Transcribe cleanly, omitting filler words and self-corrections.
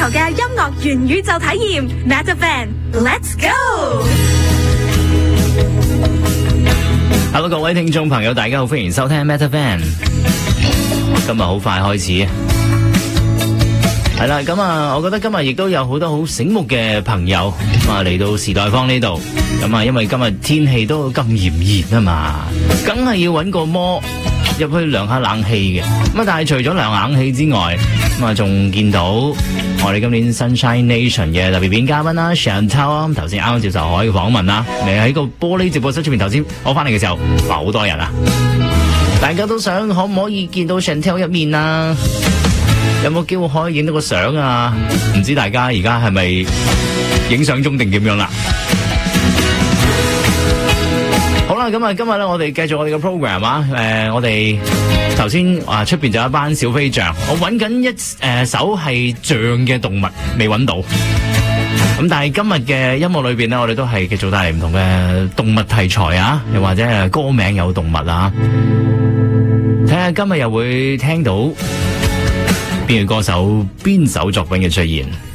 嘅音樂元宇宙體驗 Metavan，Let's go！ Hello， 各位聽眾朋友，大家好，歡迎收聽 Metavan。今日好快開始，係啦，咁啊，我覺得今日亦都有好多好醒目嘅朋友嚟到時代坊呢度，咁啊，因為今日天氣都咁炎熱啊嘛，梗係要搵個摩入去涼下冷氣嘅，咁啊，但係除咗涼冷氣之外，咁啊，仲見到我哋今年 Sunshine Nation 嘅特別片嘉賓啦 Chantal， 頭先啱啱接受我嘅訪問啦，你喺個玻璃直播室出面，頭先我翻嚟嘅時候，哇，好多人啊！大家都想可唔可以見到 Chantal 一面啊？有冇機會可以影到個相啊？唔知大家而家係咪影相中定點樣啦？好啦，咁啊，今日咧我哋繼續我哋嘅 program 啊。我哋頭先出邊就有一班小飛象，我揾緊一首係象嘅動物未揾到。咁但係今日嘅音樂裏邊咧，我哋都係繼續帶嚟唔同嘅動物題材啊，又或者係歌名有動物啊。睇下今日又會聽到邊個歌手邊首作品嘅出現。